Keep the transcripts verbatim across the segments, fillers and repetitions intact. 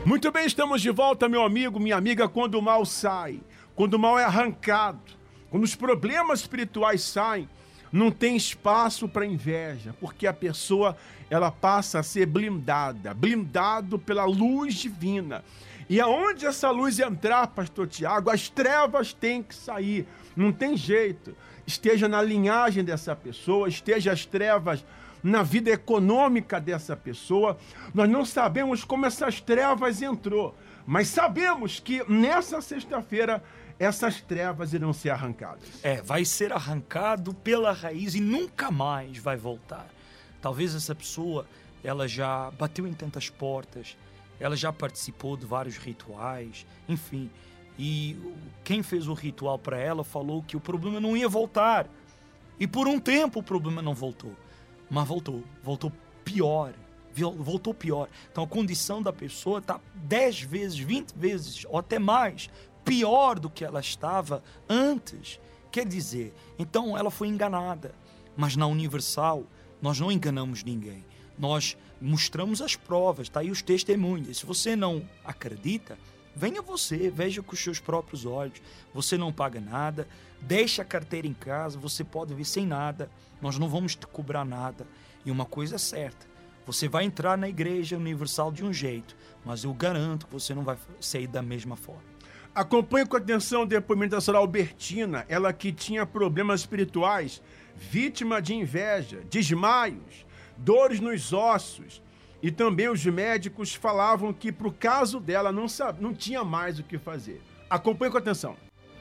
Muito bem, estamos de volta, meu amigo, minha amiga. Quando o mal sai, quando o mal é arrancado, quando os problemas espirituais saem, não tem espaço para inveja, porque a pessoa ela passa a ser blindada, blindado pela luz divina. E aonde essa luz entrar, pastor Tiago, as trevas têm que sair, não tem jeito. Esteja na linhagem dessa pessoa, esteja as trevas na vida econômica dessa pessoa. Nós não sabemos como essas trevas entrou, mas sabemos que nessa sexta-feira essas trevas irão ser arrancadas. É, vai ser arrancado pela raiz e nunca mais vai voltar. Talvez essa pessoa, ela já bateu em tantas portas, ela já participou de vários rituais, enfim. E quem fez o ritual para ela falou que o problema não ia voltar. E por um tempo o problema não voltou. Mas voltou, voltou pior, voltou pior. Então a condição da pessoa está dez vezes, vinte vezes, ou até mais, pior do que ela estava antes. Quer dizer, então ela foi enganada. Mas na Universal, nós não enganamos ninguém. Nós mostramos as provas, tá aí os testemunhos. E se você não acredita, venha você, veja com os seus próprios olhos. Você não paga nada, deixa a carteira em casa, você pode vir sem nada. Nós não vamos te cobrar nada. E uma coisa é certa, você vai entrar na Igreja Universal de um jeito, mas eu garanto que você não vai sair da mesma forma. Acompanhe com atenção o depoimento da senhora Albertina, ela que tinha problemas espirituais, vítima de inveja, desmaios, dores nos ossos. E também os médicos falavam que para o caso dela não, sabe, não tinha mais o que fazer. Acompanhe com atenção.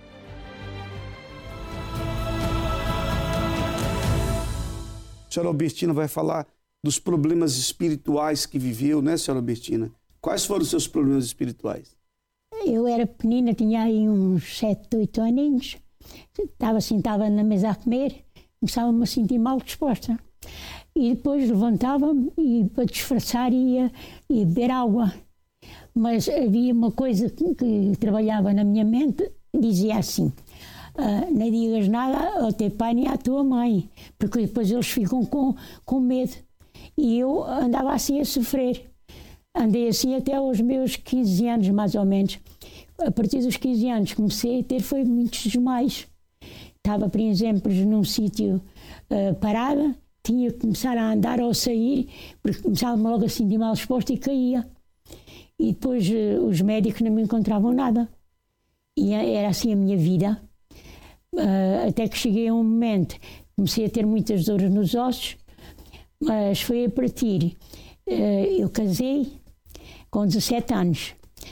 A senhora Albertina vai falar dos problemas espirituais que viveu, né, senhora Albertina? Quais foram os seus problemas espirituais? Eu era pequenina, tinha aí uns sete, oito aninhos. Estava sentada na mesa a comer, começava-me a sentir mal disposta. E depois levantava-me e, para disfarçar, ia, ia beber água. Mas havia uma coisa que, que trabalhava na minha mente, dizia assim: ah, não digas nada ao teu pai nem à tua mãe, porque depois eles ficam com, com medo. E eu andava assim a sofrer. Andei assim até aos meus quinze anos, mais ou menos. A partir dos quinze anos comecei a ter foi muitos desmaios. Estava, por exemplo, num sítio uh, parada, tinha que começar a andar ou sair, porque começava logo a sentir mal disposto e caía. E depois uh, os médicos não me encontravam nada. E era assim a minha vida. Uh, até que cheguei a um momento, comecei a ter muitas dores nos ossos, mas foi a partir. Uh, eu casei com dezassete anos.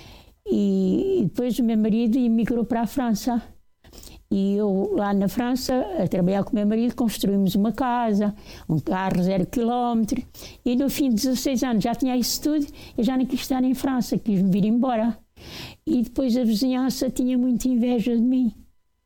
E, e depois o meu marido emigrou para a França. E eu, lá na França, a trabalhar com o meu marido, construímos uma casa, um carro zero quilómetro. E no fim de dezasseis anos já tinha isso tudo, eu já não quis estar em França, quis me vir embora. E depois a vizinhança tinha muita inveja de mim.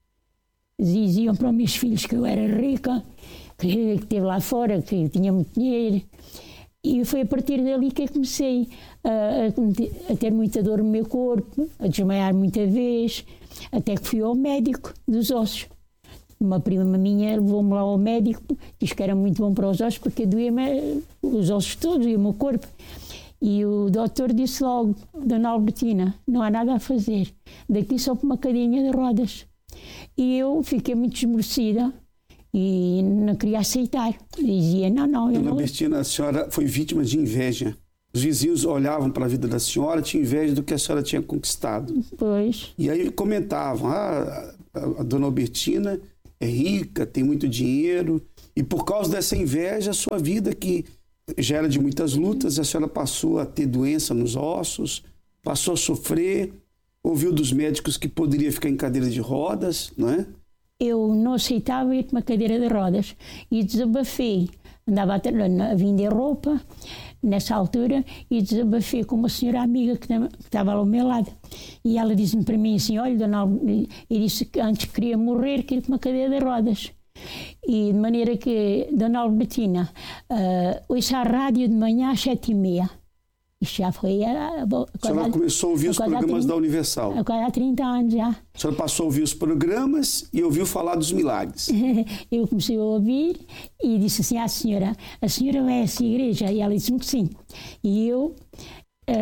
Diziam para os meus filhos que eu era rica, que, que esteve lá fora, que tinha muito dinheiro. E foi a partir dali que eu comecei a, a ter muita dor no meu corpo, a desmaiar muita vez, até que fui ao médico dos ossos. Uma prima minha levou-me lá ao médico, disse que era muito bom para os ossos, porque doía-me os ossos todos e o meu corpo. E o doutor disse logo: Dona Albertina, não há nada a fazer, daqui só para uma cadeirinha de rodas. E eu fiquei muito esmorecida e não queria aceitar. Dizia: não, não, eu Dona não... Albertina, a senhora foi vítima de inveja. Os vizinhos olhavam para a vida da senhora, tinham inveja do que a senhora tinha conquistado. Pois. E aí comentavam: ah, a, a Dona Albertina é rica, tem muito dinheiro, e por causa dessa inveja, a sua vida, que já era de muitas lutas, a senhora passou a ter doença nos ossos, passou a sofrer, ouviu dos médicos que poderia ficar em cadeira de rodas, não é? Eu não aceitava ir para uma cadeira de rodas e desabafei. Andava a, a vender roupa nessa altura e desabafei com uma senhora amiga que, que estava lá ao meu lado. E ela disse-me para mim assim: olha, Dona Albertina, eu disse que antes queria morrer que ir para uma cadeira de rodas. E de maneira que, Dona Albertina, uh, ouço a rádio de manhã às sete e meia. Isto já foi... A, a, a senhora começou a ouvir os programas trinta, da Universal. Há trinta anos já. A senhora passou a ouvir os programas e ouviu falar dos milagres. Eu comecei a ouvir e disse assim à senhora: a senhora vai a essa igreja? E ela disse-me que sim. E eu uh,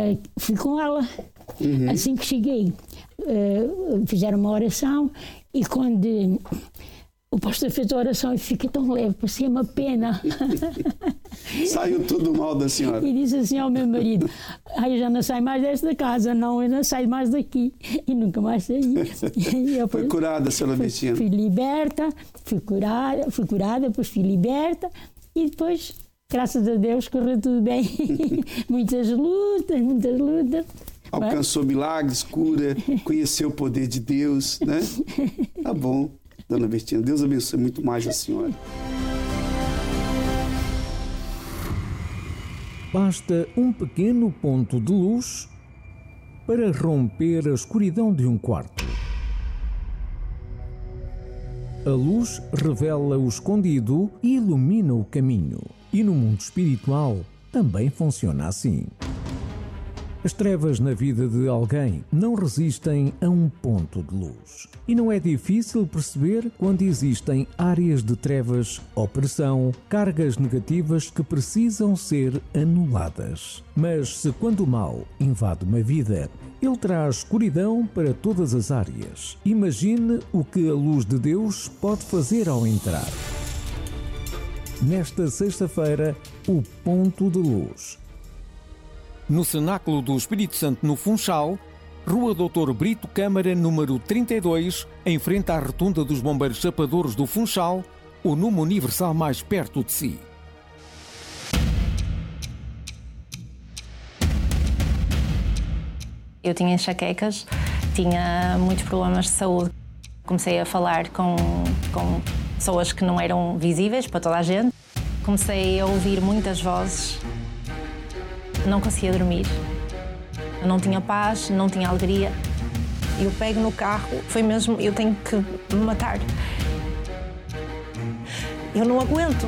fui com ela. Uhum. Assim que cheguei, uh, fizeram uma oração e quando o pastor fez a oração eu fiquei tão leve, parecia uma pena. Saiu tudo mal da senhora. E disse assim ao meu marido: ah, eu já não saio mais desta casa, não, eu não saio mais daqui. E nunca mais saí. E eu, Foi curada, senhora Bettina? Fui liberta, fui curada, fui curada, depois fui liberta e depois, graças a Deus, correu tudo bem. Muitas lutas, muitas lutas. Alcançou milagres, cura, conheceu o poder de Deus, né? Tá bom, dona Bettina. Deus abençoe muito mais a senhora. Basta um pequeno ponto de luz para romper a escuridão de um quarto. A luz revela o escondido e ilumina o caminho. E no mundo espiritual também funciona assim. As trevas na vida de alguém não resistem a um ponto de luz. E não é difícil perceber quando existem áreas de trevas, opressão, cargas negativas que precisam ser anuladas. Mas se quando o mal invade uma vida, ele traz escuridão para todas as áreas. Imagine o que a luz de Deus pode fazer ao entrar. Nesta sexta-feira, o ponto de luz. No Cenáculo do Espírito Santo, no Funchal, Rua doutor Brito Câmara, número trinta e dois, em frente à Rotunda dos Bombeiros Chapadores do Funchal, o número universal mais perto de si. Eu tinha enxaquecas, tinha muitos problemas de saúde. Comecei a falar com, com pessoas que não eram visíveis para toda a gente. Comecei a ouvir muitas vozes. Não conseguia dormir. Eu não tinha paz, não tinha alegria. Eu pego no carro, foi mesmo, eu tenho que me matar. Eu não aguento.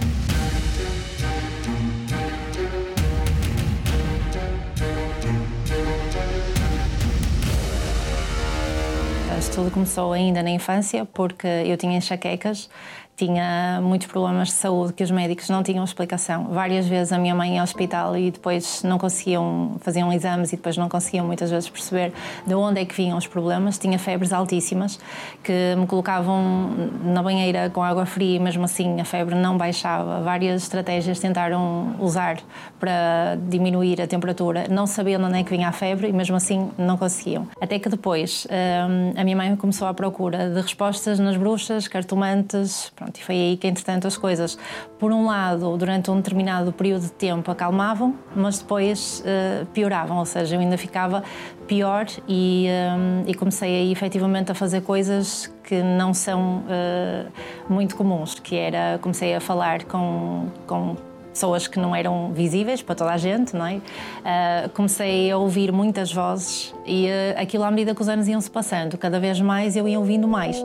Isto tudo começou ainda na infância, porque eu tinha enxaquecas, tinha muitos problemas de saúde que os médicos não tinham explicação. Várias vezes a minha mãe ia ao hospital e depois não conseguiam, faziam exames e depois não conseguiam muitas vezes perceber de onde é que vinham os problemas. Tinha febres altíssimas que me colocavam na banheira com água fria e mesmo assim a febre não baixava. Várias estratégias tentaram usar para diminuir a temperatura, não sabendo onde é que vinha a febre e mesmo assim não conseguiam. Até que depois a minha mãe começou à procura de respostas nas bruxas, cartomantes. Pronto, e foi aí que, entretanto, as coisas, por um lado, durante um determinado período de tempo, acalmavam, mas depois uh, pioravam, ou seja, eu ainda ficava pior e, um, e comecei aí, efetivamente, a fazer coisas que não são uh, muito comuns, que era, comecei a falar com... com pessoas que não eram visíveis para toda a gente, não é? Uh, comecei a ouvir muitas vozes e uh, aquilo, à medida que os anos iam-se passando, cada vez mais eu ia ouvindo mais.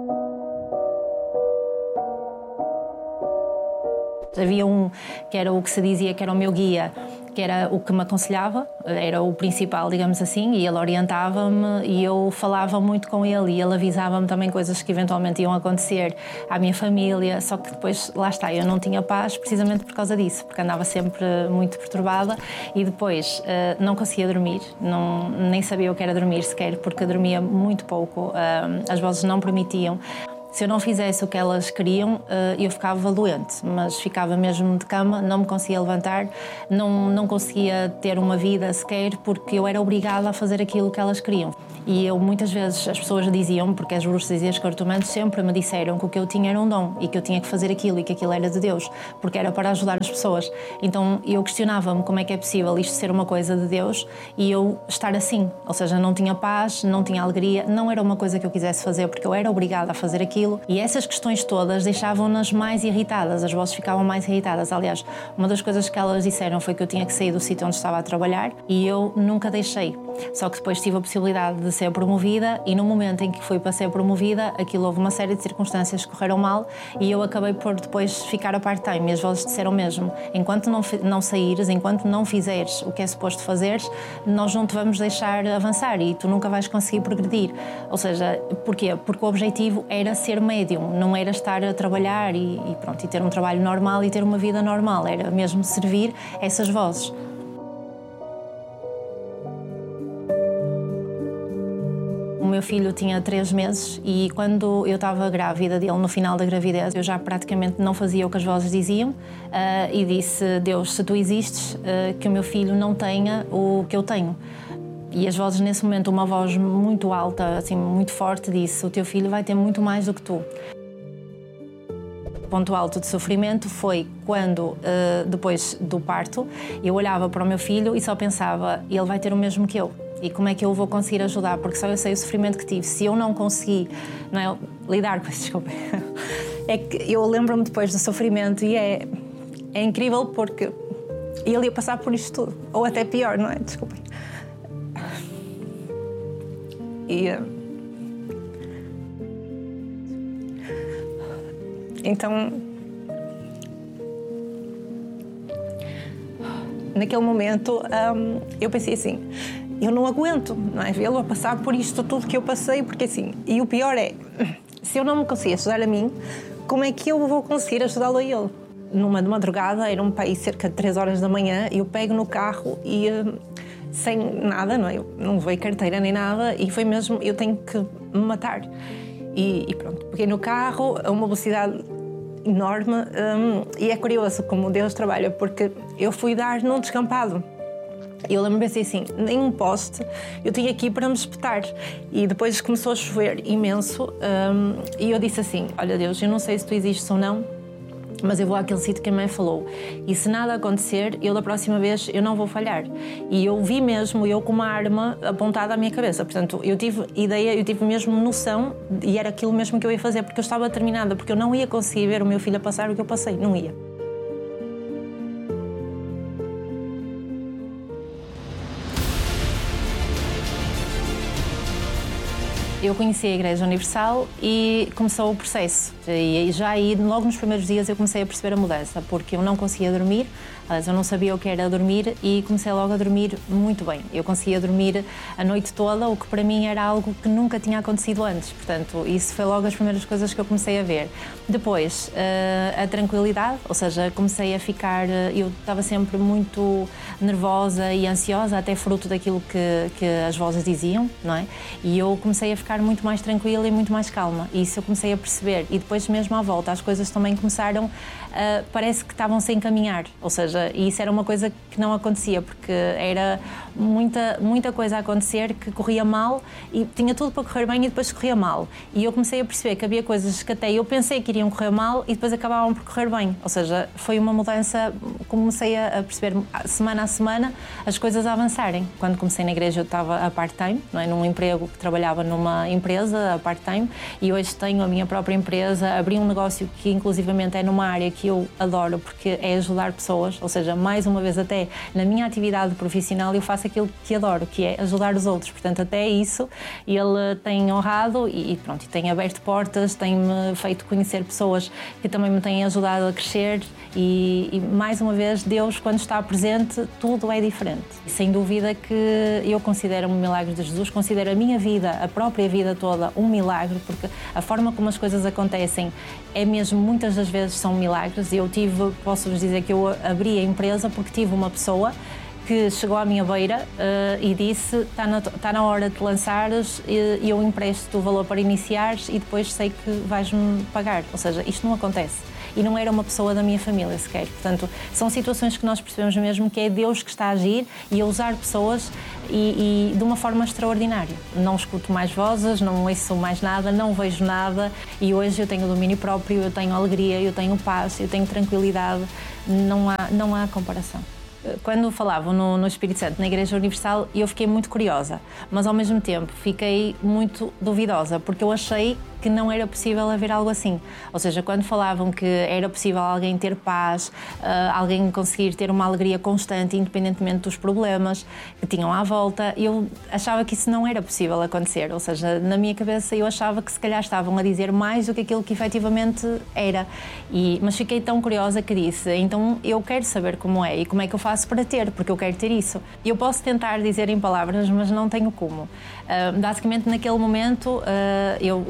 Havia um que era o que se dizia que era o meu guia, que era o que me aconselhava, era o principal, digamos assim, e ele orientava-me e eu falava muito com ele e ele avisava-me também coisas que eventualmente iam acontecer à minha família, só que depois, lá está, eu não tinha paz precisamente por causa disso, porque andava sempre muito perturbada e depois uh, não conseguia dormir, não, nem sabia o que era dormir sequer, porque dormia muito pouco, uh, as vozes não permitiam. Se eu não fizesse o que elas queriam, eu ficava doente, mas ficava mesmo de cama, não me conseguia levantar, não, não conseguia ter uma vida sequer, porque eu era obrigada a fazer aquilo que elas queriam. E eu, muitas vezes, as pessoas diziam, porque as bruxas e as cartomantes sempre me disseram que o que eu tinha era um dom e que eu tinha que fazer aquilo e que aquilo era de Deus, porque era para ajudar as pessoas. Então eu questionava-me como é que é possível isto ser uma coisa de Deus e eu estar assim, ou seja, não tinha paz, não tinha alegria, não era uma coisa que eu quisesse fazer, porque eu era obrigada a fazer aquilo. E essas questões todas deixavam-nas mais irritadas, as vozes ficavam mais irritadas. Aliás, uma das coisas que elas disseram foi que eu tinha que sair do sítio onde estava a trabalhar e eu nunca deixei. Só que depois tive a possibilidade de ser promovida e no momento em que fui para ser promovida, aquilo houve uma série de circunstâncias que correram mal e eu acabei por depois ficar a part-time. E as vozes disseram mesmo, enquanto não, não saíres, enquanto não fizeres o que é suposto fazeres, nós não te vamos deixar avançar e tu nunca vais conseguir progredir. Ou seja, porquê? Porque o objetivo era ser médium, não era estar a trabalhar e, e, pronto, e ter um trabalho normal e ter uma vida normal, era mesmo servir essas vozes. meu filho tinha três meses e quando eu estava grávida dele, no final da gravidez, eu já praticamente não fazia o que as vozes diziam uh, e disse: Deus, se tu existes, uh, que o meu filho não tenha o que eu tenho. E as vozes, nesse momento, uma voz muito alta, assim, muito forte, disse: o teu filho vai ter muito mais do que tu. O ponto alto de sofrimento foi quando, uh, depois do parto, eu olhava para o meu filho e só pensava: ele vai ter o mesmo que eu. E como é que eu vou conseguir ajudar? Porque só eu sei o sofrimento que tive. Se eu não consegui, não é, lidar com isso, desculpa. É que eu lembro-me depois do sofrimento e é, é incrível porque ele ia passar por isto tudo. Ou até pior, não é? Desculpem. E... Então... Naquele momento, um, eu pensei assim... Eu não aguento, não é? Vê-lo a passar por isto tudo que eu passei, porque assim... E o pior é... Se eu não me conseguir ajudar a mim, como é que eu vou conseguir ajudá-lo a ele? Numa de madrugada, era um país cerca de três horas da manhã, eu pego no carro e... sem nada, não é? Eu não levei carteira nem nada e foi mesmo, eu tenho que me matar. E, e pronto, peguei no carro a uma velocidade enorme um, e é curioso como Deus trabalha, porque eu fui dar num descampado. Eu lembro-me assim, nem um poste eu tinha aqui para me espetar. E depois começou a chover imenso um, e eu disse assim: olha Deus, eu não sei se tu existes ou não, mas eu vou àquele sítio que a mãe falou. E se nada acontecer, eu da próxima vez eu não vou falhar. E eu vi mesmo eu com uma arma apontada à minha cabeça. Portanto, eu tive ideia, eu tive mesmo noção e era aquilo mesmo que eu ia fazer, porque eu estava determinada, porque eu não ia conseguir ver o meu filho a passar o que eu passei, não ia. Eu conheci a Igreja Universal e começou o processo. E já aí, logo nos primeiros dias, eu comecei a perceber a mudança, porque eu não conseguia dormir, eu não sabia o que era dormir e comecei logo a dormir muito bem. Eu conseguia dormir a noite toda, o que para mim era algo que nunca tinha acontecido antes. Portanto, isso foi logo as primeiras coisas que eu comecei a ver. Depois, a tranquilidade, ou seja, comecei a ficar... Eu estava sempre muito nervosa e ansiosa, até fruto daquilo que, que as vozes diziam, não é? E eu comecei a ficar muito mais tranquila e muito mais calma. E isso eu comecei a perceber. E depois, mesmo à volta, as coisas também começaram... Uh, parece que estavam sem caminhar, ou seja, e isso era uma coisa que não acontecia, porque era muita, muita coisa a acontecer que corria mal e tinha tudo para correr bem e depois corria mal. E eu comecei a perceber que havia coisas que até eu pensei que iriam correr mal e depois acabavam por correr bem, ou seja, foi uma mudança, comecei a perceber semana a semana as coisas a avançarem. Quando comecei na igreja eu estava a part-time, não é? Num emprego que trabalhava numa empresa a part-time e hoje tenho a minha própria empresa, abri um negócio que inclusivamente é numa área que eu adoro, porque é ajudar pessoas, ou seja, mais uma vez até na minha atividade profissional eu faço aquilo que adoro, que é ajudar os outros, portanto até isso ele tem honrado e pronto, tem aberto portas, tem-me feito conhecer pessoas que também me têm ajudado a crescer e, e mais uma vez Deus, quando está presente, tudo é diferente. E, sem dúvida que eu considero um milagre de Jesus, considero a minha vida, a própria vida toda um milagre, porque a forma como as coisas acontecem é mesmo, muitas das vezes são milagres. Eu tive, posso-vos dizer que eu abri a empresa porque tive uma pessoa que chegou à minha beira uh, e disse: está na, está na hora de lançares e eu empresto o valor para iniciares e depois sei que vais-me pagar. Ou seja, isto não acontece. E não era uma pessoa da minha família sequer. Portanto, são situações que nós percebemos mesmo que é Deus que está a agir e a usar pessoas e, e de uma forma extraordinária. Não escuto mais vozes, não ouço mais nada, não vejo nada e hoje eu tenho domínio próprio, eu tenho alegria, eu tenho paz, eu tenho tranquilidade. Não há, não há comparação. Quando falavam no, no Espírito Santo, na Igreja Universal, eu fiquei muito curiosa, mas ao mesmo tempo fiquei muito duvidosa, porque eu achei que não era possível haver algo assim. Ou seja, quando falavam que era possível alguém ter paz, uh, alguém conseguir ter uma alegria constante, independentemente dos problemas que tinham à volta, eu achava que isso não era possível acontecer. Ou seja, na minha cabeça eu achava que se calhar estavam a dizer mais do que aquilo que efetivamente era. E, mas fiquei tão curiosa que disse, então eu quero saber como é e como é que eu faço para ter, porque eu quero ter isso. Eu posso tentar dizer em palavras, mas não tenho como. Uh, basicamente, naquele momento, uh, eu, o pastor chamou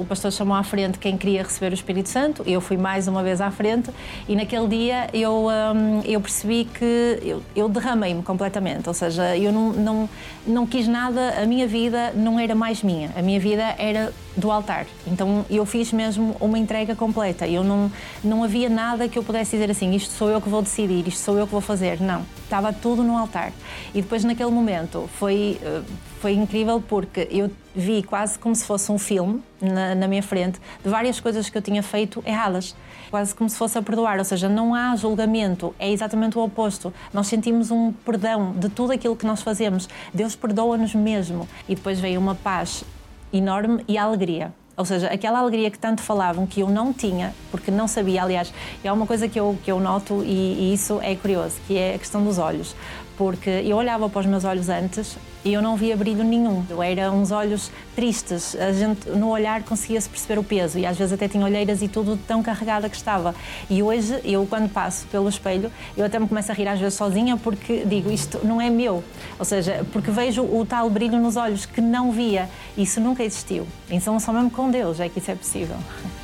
chamou à frente quem queria receber o Espírito Santo, eu fui mais uma vez à frente e naquele dia eu, um, eu percebi que eu, eu derramei-me completamente, ou seja, eu não, não, não quis nada, a minha vida não era mais minha, a minha vida era do altar, então eu fiz mesmo uma entrega completa, eu não, não havia nada que eu pudesse dizer assim, isto sou eu que vou decidir, isto sou eu que vou fazer, não, estava tudo no altar. E depois naquele momento foi, foi incrível porque eu vi quase como se fosse um filme na, na minha frente de várias coisas que eu tinha feito erradas, quase como se fosse a perdoar, ou seja, não há julgamento, é exatamente o oposto, nós sentimos um perdão de tudo aquilo que nós fazemos, Deus perdoa-nos mesmo, e depois veio uma paz enorme e a alegria. Ou seja, aquela alegria que tanto falavam que eu não tinha, porque não sabia, aliás, é uma coisa que eu, que eu noto e, e isso é curioso, que é a questão dos olhos. Porque eu olhava para os meus olhos antes e eu não via brilho nenhum. Eram uns olhos tristes, a gente no olhar conseguia-se perceber o peso e às vezes até tinha olheiras e tudo tão carregada que estava. E hoje, eu quando passo pelo espelho, eu até me começo a rir às vezes sozinha porque digo, isto não é meu. Ou seja, porque vejo o tal brilho nos olhos que não via. Isso nunca existiu. Então só mesmo com Deus é que isso é possível.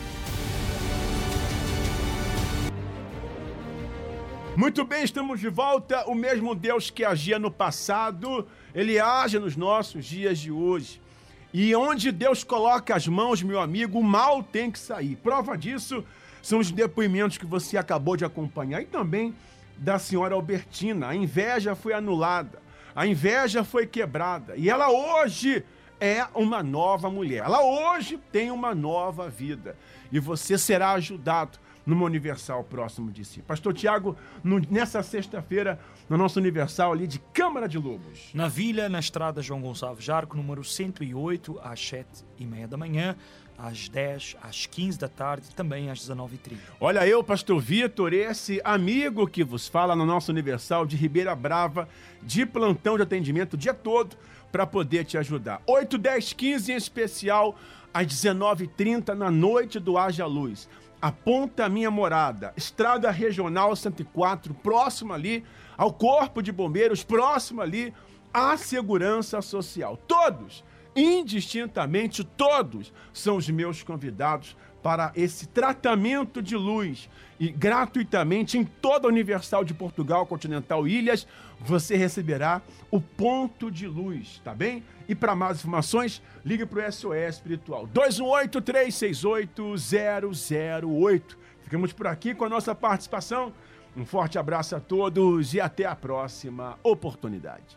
Muito bem, estamos de volta. O mesmo Deus que agia no passado, Ele age nos nossos dias de hoje. E onde Deus coloca as mãos, meu amigo, o mal tem que sair. Prova disso são os depoimentos que você acabou de acompanhar. E também da senhora Albertina. A inveja foi anulada, a inveja foi quebrada. E ela hoje é uma nova mulher. Ela hoje tem uma nova vida. E você será ajudado numa Universal próximo de si. Pastor Tiago, no, nessa sexta-feira, no nosso Universal ali de Câmara de Lobos. Na Vila, na estrada João Gonçalves Jarco, número cento e oito, às sete e meia da manhã, às dez, às quinze da tarde, também às dezenove e trinta. Olha eu, Pastor Vitor, esse amigo que vos fala no nosso Universal de Ribeira Brava, de plantão de atendimento o dia todo, para poder te ajudar. oito, dez, quinze em especial, às dezenove e trinta, na noite do Haja Luz. Aponta a minha morada, Estrada Regional cento e quatro, próximo ali ao Corpo de Bombeiros, próximo ali à Segurança Social. Todos, indistintamente, todos são os meus convidados para esse tratamento de luz. E gratuitamente, em toda a Universal de Portugal, Continental Ilhas, você receberá o ponto de luz, tá bem? E para mais informações, ligue para o S O S Espiritual, dois um oito, três seis oito, zero zero oito. Ficamos por aqui com a nossa participação. Um forte abraço a todos e até a próxima oportunidade.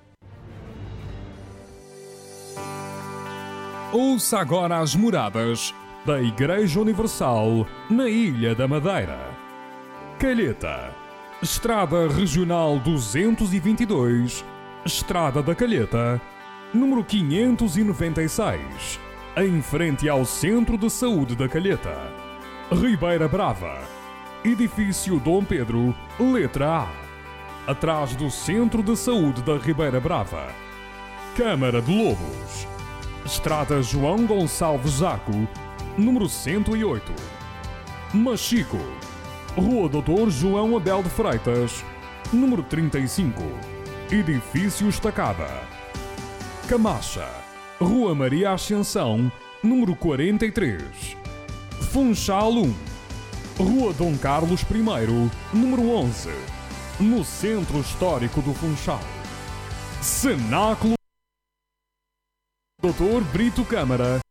Ouça agora as moradas da Igreja Universal na Ilha da Madeira. Calheta, Estrada Regional duzentos e vinte e dois, Estrada da Calheta, número quinhentos e noventa e seis, em frente ao Centro de Saúde da Calheta. Ribeira Brava, Edifício Dom Pedro, letra A, atrás do Centro de Saúde da Ribeira Brava. Câmara de Lobos, Estrada João Gonçalves Jarco, número cento e oito. Machico, Rua doutor João Abel de Freitas, número trinta e cinco, Edifício Estacada. Camacha, Rua Maria Ascensão, número quarenta e três. Funchal um, Rua Dom Carlos I, número onze, no Centro Histórico do Funchal. Cenáculo doutor Brito Câmara,